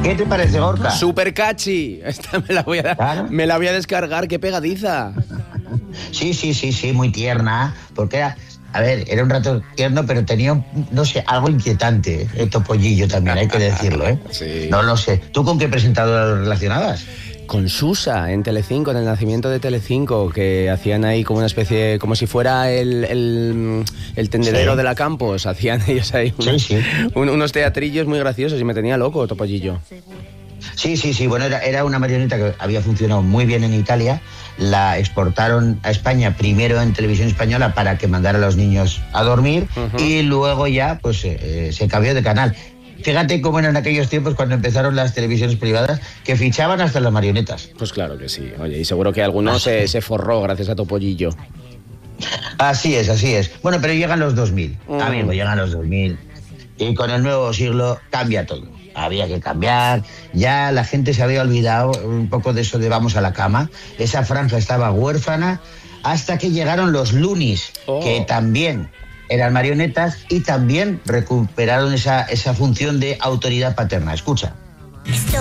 ¿Qué te parece, Gorka? Super catchy. Esta Claro. me la voy a descargar, qué pegadiza. Sí, muy tierna, porque era un rato tierno, pero tenía, no sé, algo inquietante, el Topollillo también, hay que decirlo, ¿eh? Sí. No lo sé. ¿Tú con qué presentador relacionabas? Con Susa en Telecinco, en el nacimiento de Telecinco, que hacían ahí como una especie, como si fuera el tendedero Sí. de la Campos, hacían ellos ahí unos teatrillos muy graciosos y me tenía loco Topollillo. Sí, bueno, era una marioneta que había funcionado muy bien en Italia, la exportaron a España primero en Televisión Española para que mandara a los niños a dormir y luego ya pues se cambió de canal. Fíjate cómo eran aquellos tiempos cuando empezaron las televisiones privadas que fichaban hasta las marionetas. Pues claro que sí, oye, y seguro que alguno se forró gracias a Topollillo. Así es. Bueno, pero llegan los 2000, amigo, llegan los 2000 y con el nuevo siglo cambia todo. Había que cambiar, ya la gente se había olvidado un poco de eso de vamos a la cama, esa franja estaba huérfana hasta que llegaron los Loonies, que también eran marionetas y también recuperaron esa función de autoridad paterna. Escucha.